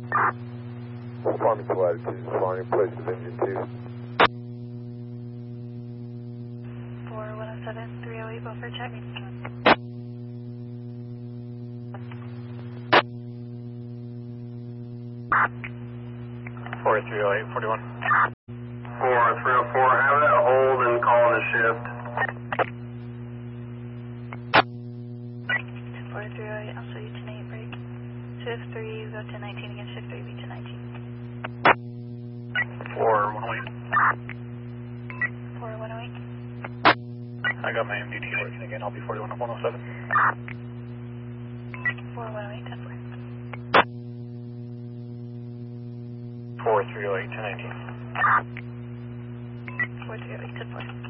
Farmington latitude, flying in place of engine 2. 4107, 308, go for check. 4308, 41. 4304, have that hold and call the shift. 4308, I'll show you to 8 break. Shift 3, go to 19 again, shift 3, be to 19. 4108. 4108. I got my MDT working again, I'll be 41107. 4108, 10 4. 4308, 1019. 4308, 10 4.